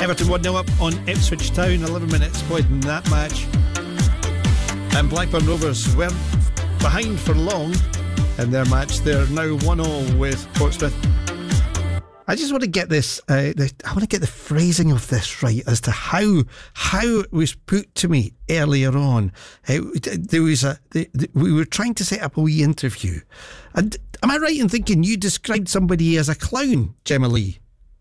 Everton 1-0 up on Ipswich Town, 11 minutes played in that match. And Blackburn Rovers weren't behind for long in their match. They're now 1-1 with Portsmouth. I just want to get this, I want to get the phrasing of this right as to how it was put to me earlier on. There was we were trying to set up a wee interview. And am I right in thinking you described somebody as a clown, Gemma Lee?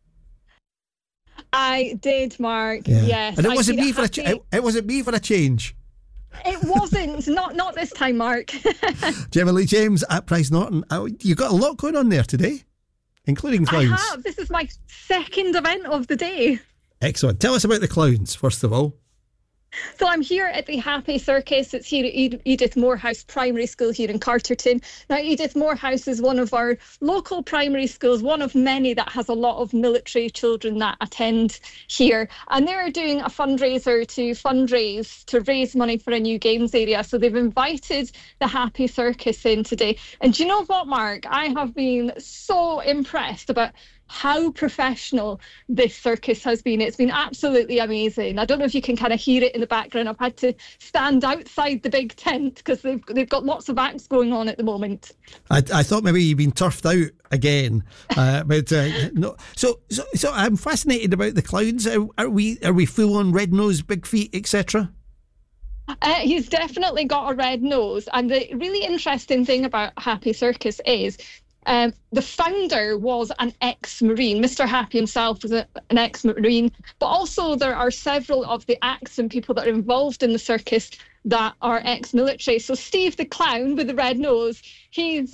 I did, Mark. Yeah. Yes. And it wasn't me for a change. It wasn't. Not this time, Mark. Gemma Lee James at Price Norton. You've got a lot going on there today, including clowns. I have. This is my second event of the day. Excellent. Tell us about the clowns, first of all. So I'm here at the Happy Circus. It's here at Edith Morehouse Primary School here in Carterton. Now, Edith Morehouse is one of our local primary schools, one of many that has a lot of military children that attend here. And they're doing a fundraiser to raise money for a new games area. So they've invited the Happy Circus in today. And do you know what, Mark? I have been so impressed about how professional this circus has been. It's been absolutely amazing. I don't know if you can kind of hear it in the background. I've had to stand outside the big tent because they've got lots of acts going on at the moment. I thought maybe you've been turfed out again, but no. So I'm fascinated about the clowns. Are we full on red nose, big feet, etc.? He's definitely got a red nose, and the really interesting thing about Happy Circus is the founder was an ex-Marine. Mr. Happy himself was an ex-Marine, but also there are several of the acts and people that are involved in the circus that are ex-military. So Steve the Clown with the red nose, he's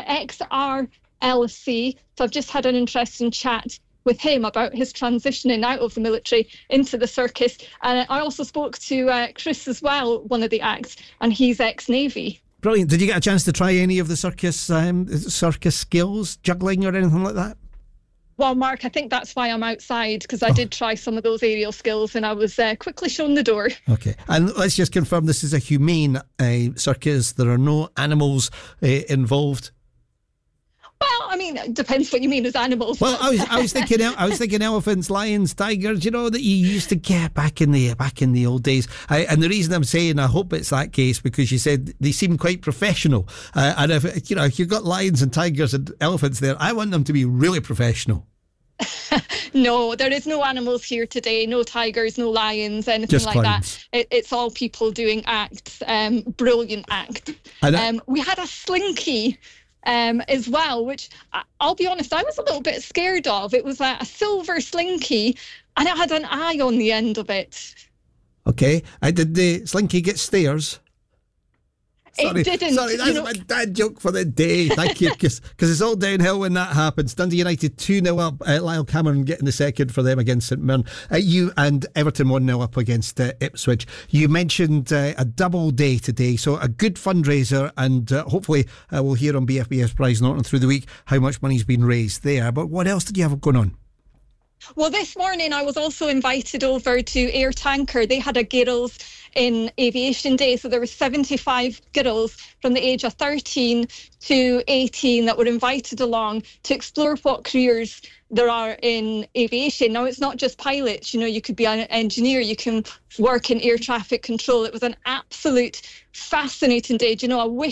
ex-RLC. So I've just had an interesting chat with him about his transitioning out of the military into the circus. And I also spoke to Chris as well, one of the acts, and he's ex-Navy. Brilliant. Did you get a chance to try any of the circus skills, juggling or anything like that? Well, Mark, I think that's why I'm outside, because I did try some of those aerial skills and I was quickly shown the door. Okay. And let's just confirm this is a humane circus. There are no animals involved. Well, I mean, it depends what you mean as animals. Well, I was thinking elephants, lions, tigers. You know that you used to get back in the old days. And the reason I'm saying I hope it's that case because you said they seem quite professional. And if you've got lions and tigers and elephants there, I want them to be really professional. No, there is no animals here today. No tigers, no lions, anything just like clowns. That. It's all people doing acts. Brilliant act. We had a slinky. As well, which I'll be honest, I was a little bit scared of. It was a silver slinky and it had an eye on the end of it. Okay. Did the slinky get stairs? It didn't. Sorry, that's my dad joke for the day. Thank you, because it's all downhill when that happens. Dundee United 2-0 up. Lyle Cameron getting the second for them against St Mirren. You and Everton 1-0 up against Ipswich. You mentioned a double day today, so a good fundraiser, and hopefully we'll hear on BFBS Prize Norton through the week how much money's been raised there. But what else did you have going on? Well, this morning I was also invited over to Air Tanker. They had a Girls in Aviation Day. So there were 75 girls from the age of 13 to 18 that were invited along to explore what careers there are in aviation. Now, it's not just pilots. You could be an engineer. You can work in air traffic control. It was an absolute fascinating day. I wish